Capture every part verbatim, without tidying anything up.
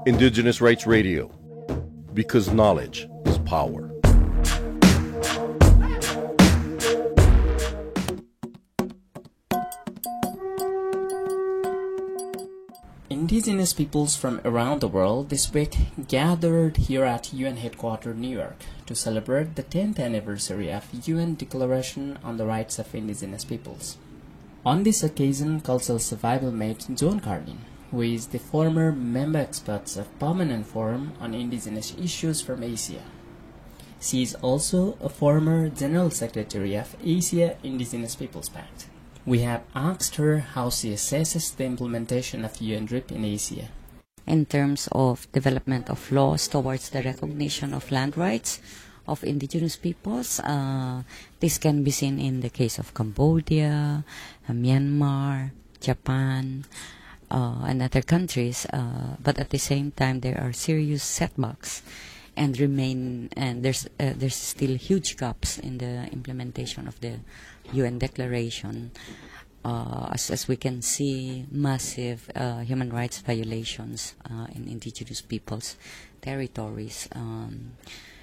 Indigenous Rights Radio, because knowledge is power. Indigenous peoples from around the world this week gathered here at U N headquarters New York to celebrate the tenth anniversary of U N Declaration on the Rights of Indigenous Peoples. On this occasion, cultural survival mate Joan Carlin, who is the former member expert of Permanent Forum on Indigenous Issues from Asia. She is also a former General Secretary of Asia Indigenous Peoples Pact. We have asked her how she assesses the implementation of U N D R I P in Asia. In terms of development of laws towards the recognition of land rights of indigenous peoples, uh, this can be seen in the case of Cambodia, uh, Myanmar, Japan, uh, and other countries. Uh, but at the same time, there are serious setbacks, and remain and there's uh, there's still huge gaps in the implementation of the U N Declaration. Uh, as, as we can see, massive uh, human rights violations uh, in indigenous peoples' territories. Um,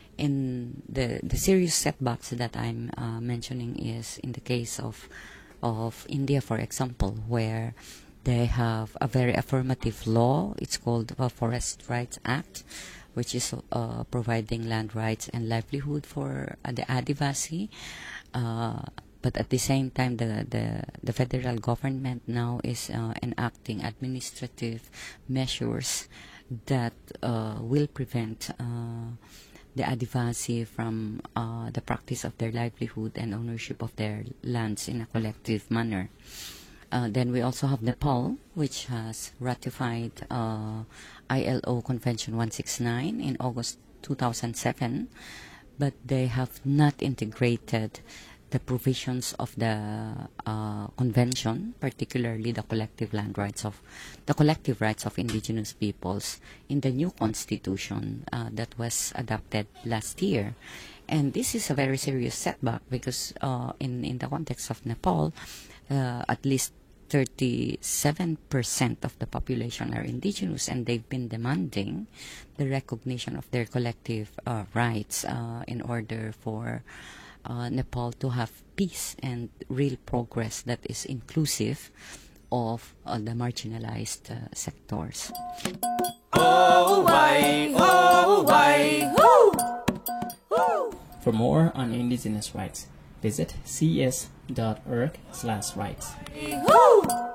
in the the serious setbacks that I'm uh, mentioning is in the case of of India, for example, where they have a very affirmative law. It's called the Forest Rights Act, which is uh, providing land rights and livelihood for uh, the Adivasi. Uh, but at the same time, the, the, the federal government now is uh, enacting administrative measures that uh, will prevent uh, the Adivasi from uh, the practice of their livelihood and ownership of their lands in a collective manner. Uh, then we also have Nepal, which has ratified uh, I L O Convention one sixty-nine in August two thousand seven, but they have not integrated the provisions of the uh, convention, particularly the collective land rights of the collective rights of indigenous peoples, in the new constitution uh, that was adopted last year. And this is a very serious setback because uh, in in the context of Nepal, uh, at least thirty-seven percent of the population are indigenous, and they've been demanding the recognition of their collective uh, rights uh, in order for uh, Nepal to have peace and real progress that is inclusive of uh, the marginalized uh, sectors. Oh, why, oh, why, woo! Woo! For more on indigenous rights, visit c s dot org slash rights.